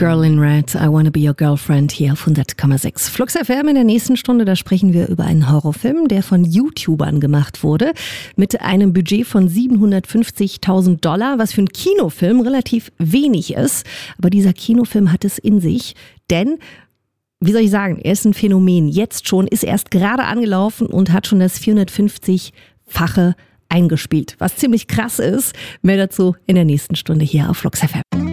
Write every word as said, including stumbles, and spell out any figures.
Girl in Red, I Wanna Be Your Girlfriend hier auf hundert Komma sechs. Flux F M in der nächsten Stunde, da sprechen wir über einen Horrorfilm, der von YouTubern gemacht wurde, mit einem Budget von siebenhundertfünfzigtausend Dollar, was für einen Kinofilm relativ wenig ist. Aber dieser Kinofilm hat es in sich, denn wie soll ich sagen, er ist ein Phänomen. Jetzt schon, ist erst gerade angelaufen und hat schon das vierhundertfünfzig-fache eingespielt, was ziemlich krass ist. Mehr dazu in der nächsten Stunde hier auf Flux F M.